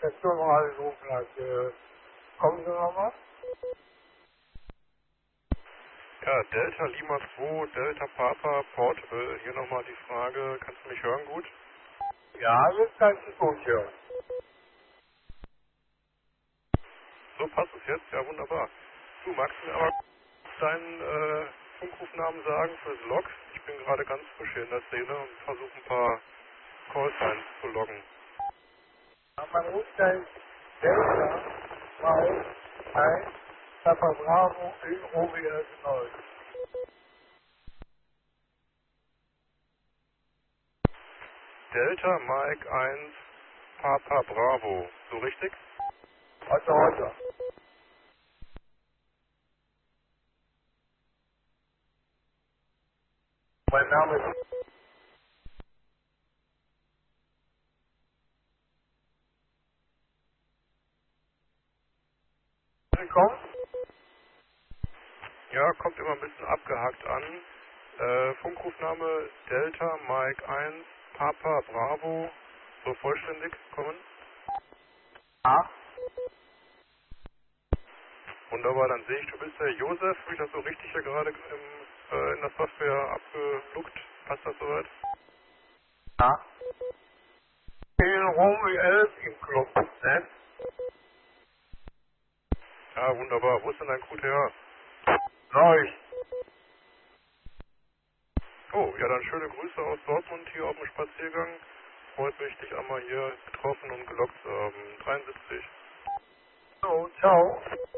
Station angerufen hat. Kommen Sie nochmal? Ja, Delta Lima 2, Delta Papa, Portable. Hier nochmal die Frage, kannst du mich hören gut? Ja, das kann ich gut hören. So passt es jetzt, ja wunderbar. Du, magst du mir aber deinen Funkrufnamen sagen fürs Log? Ich bin gerade ganz frisch hier in der Szene und versuche ein paar Callsigns zu loggen. Ja, man ruft dann Delta 2, 1, Papa Bravo, in Romeo 9. Delta Mike 1, Papa Bravo. So richtig? Heute. Mein Name ist... Sie kommen? Ja, kommt immer ein bisschen abgehakt an. Funkrufname Delta Mike 1, Papa Bravo. So vollständig kommen? Ja. Wunderbar, dann sehe ich, du bist der Josef. Habe ich das so richtig hier gerade in der Software abgeluckt? Passt das soweit? Ja. In Romeo 11 im Club, ne? Ja, wunderbar. Wo ist denn dein Code her? Neu. Oh, ja, dann schöne Grüße aus Dortmund hier auf dem Spaziergang. Freut mich, dich einmal hier getroffen und gelockt zu haben. 73. So, ciao.